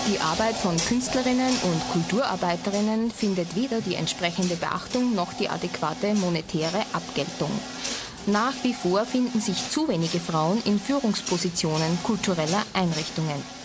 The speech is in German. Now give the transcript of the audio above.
Die Arbeit von Künstlerinnen und Kulturarbeiterinnen findet weder die entsprechende Beachtung noch die adäquate monetäre Abgeltung. Nach wie vor finden sich zu wenige Frauen in Führungspositionen kultureller Einrichtungen.